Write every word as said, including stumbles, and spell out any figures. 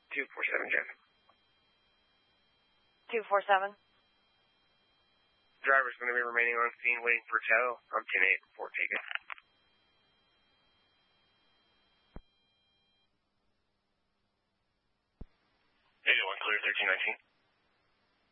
two four seven, Jeff. two four seven. Driver's going to be remaining on scene waiting for tow. I'm ten eight before ticket. eighty-one clear, thirteen nineteen.